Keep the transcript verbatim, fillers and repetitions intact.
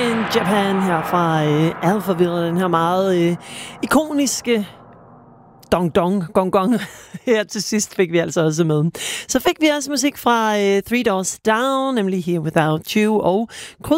in Japan her fra øh, Alphaville, den her meget øh, ikoniske dong dong gong gong. Her til sidst fik vi altså også med. Så fik vi også musik fra øh, Three Doors Down, nemlig Here Without You, og